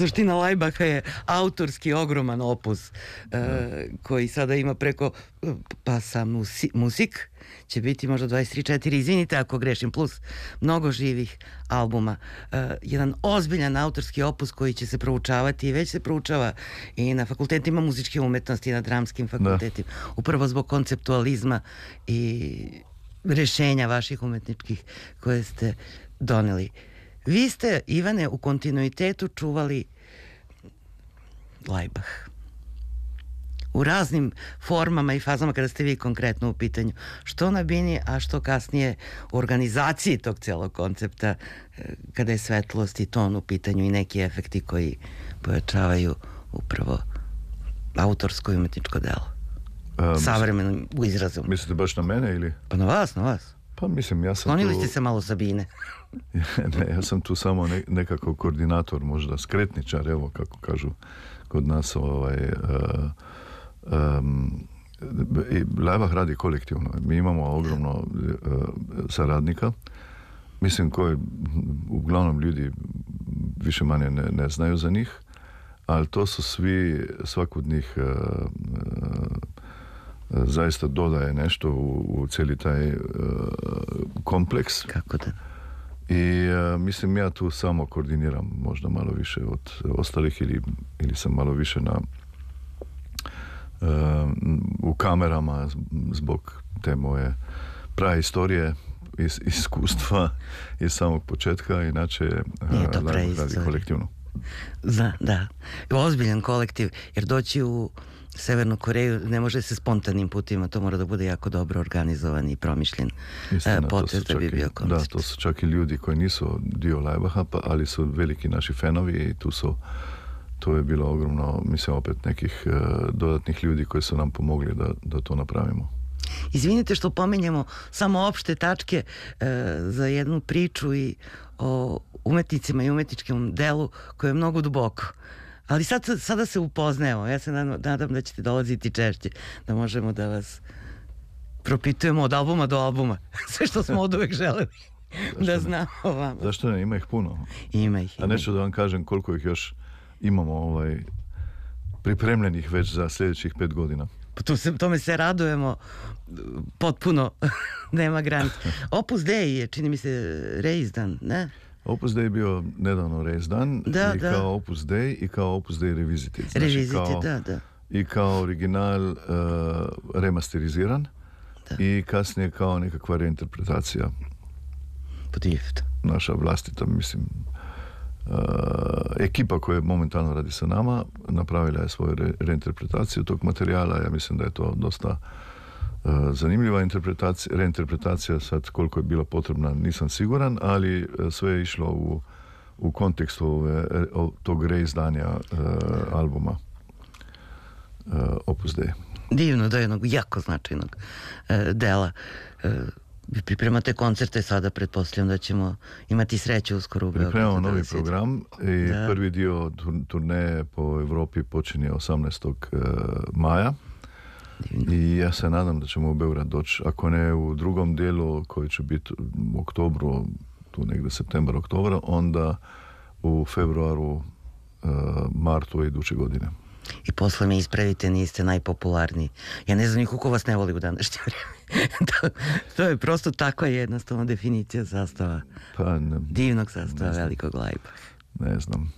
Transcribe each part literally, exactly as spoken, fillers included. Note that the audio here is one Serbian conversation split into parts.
suština Lajbaha je autorski ogroman opus e, koji sada ima preko pa sa musi, Musik će biti možda dvadeset tri četiri, izvinite ako grešim, plus mnogo živih albuma. E, jedan ozbiljan autorski opus koji će se proučavati i već se proučava i na fakultetima muzičke umetnosti i na dramskim fakultetima. Da. Upravo zbog konceptualizma i rešenja vaših umetničkih koje ste doneli. Vi ste, Ivane, u kontinuitetu čuvali Lajbah. U raznim formama i fazama kada ste vi konkretno u pitanju. Što na bini, a što kasnije u organizaciji tog celog koncepta, kada je svetlost i ton u pitanju i neki efekti koji pojačavaju upravo autorsko i umetničko delo. Um, Savremenom izrazom. Mislite baš na mene ili? Pa na vas, na vas. Pa mislim, ja sam Sklonili tu... ste se malo Sabine. Ne, ja sam tu samo ne, nekako koordinator, možda skretničar, evo kako kažu kod nas. Ovaj, uh, um, Lajbah radi kolektivno. Mi imamo ogromno uh, saradnika. Mislim koji uglavnom ljudi više manje ne, ne znaju za njih, ali to su svi, svak od njih uh, uh, zaista dodaje nešto u, u cijeli taj uh, kompleks. Kako da? I uh, mislim ja tu samo koordiniram možda malo više od ostalih ili, ili sam malo više na uh, u kamerama zbog te moje praistorije, is, iskustva iz samog početka, inače uh, radi kolektivno. Da, da. Ozbiljan kolektiv, jer doći u Severnu Koreju ne može se spontanim putima, to mora da bude jako dobro organizovan i promišljen Istina, potez da bi bio koncert. Da, to su čak i ljudi koji nisu dio Lajbaha, pa, ali su veliki naši fanovi i tu su, to je bilo ogromno, mislim, opet nekih uh, dodatnih ljudi koji su nam pomogli da, da to napravimo. Izvinite što pominjemo samo opšte tačke uh, za jednu priču i o umetnicima i umetničkom delu koje je mnogo duboko. Ali sad, sada se upoznajemo. Ja se nadam da ćete dolaziti češće, da možemo da vas propitujemo od albuma do albuma. Sve što smo od uvek želeli da znamo o vama. Zašto ne? Ima ih puno. Ima ih. A neću da vam kažem koliko ih još imamo ovaj, pripremljenih već za sljedećih pet godina. Pa to se, tome se radujemo potpuno. Nema granica. Opus Dei je, čini mi se, reizdan, ne? Opus Dei je bio nedavno reizdan da, i da. kao Opus Dei i kao Opus Dei Revisited. Znači Revisited, kao, da, da. I kao original uh, remasteriziran da. I kasnije kao nekakva reinterpretacija. Podivno. Naša vlastita, mislim, uh, ekipa koja momentalno radi sa nama napravila je svoju re, reinterpretaciju tog materijala. Ja mislim da je to dosta Uh, zanimljiva interpretacija, reinterpretacija, sad koliko je bila potrebna nisam siguran, ali uh, sve je išlo u, u kontekstu ove, o, tog reizdanja uh, albuma uh, Opus Dei. Divno, da je jednog jako značajnog uh, dela. Uh, vi pripremate koncerte sada, pretpostavljam da ćemo imati sreće uskoro u Beogradu. Pripremamo novi program i da. Prvi dio turneje po Evropi počinje osamnaestog maja. I ja se nadam da ćemo u Beograd doći, ako ne u drugom dijelu koji će biti u oktobru, tu negdje septembar, oktobra, onda u februaru, uh, martu iduće godine. I posle me ispravite, niste najpopularniji. Ja ne znam ni kako vas ne voli u današnje vreme. to, to je prosto takva jednostavna definicija sastava. Pa ne, divnog sastava velikog Lajbaha. Ne znam.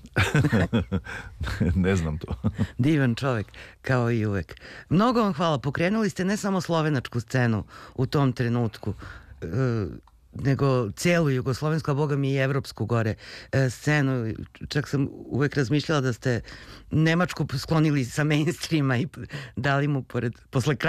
ne znam to. Divan čovjek, kao i uvek. Mnogo vam hvala. Pokrenuli ste ne samo slovenačku scenu u tom trenutku, e, nego cijelu jugoslovensku, a boga mi i evropsku gore e, scenu. Čak sam uvek razmišljala da ste Nemačku sklonili sa mainstreama i dali mu pored, posle kraja